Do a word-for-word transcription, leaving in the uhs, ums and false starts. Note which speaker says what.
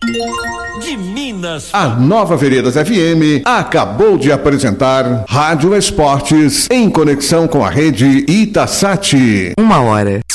Speaker 1: De Minas.
Speaker 2: A Nova Veredas F M acabou de apresentar Rádio Esportes em conexão com a rede Itasat.
Speaker 3: Uma hora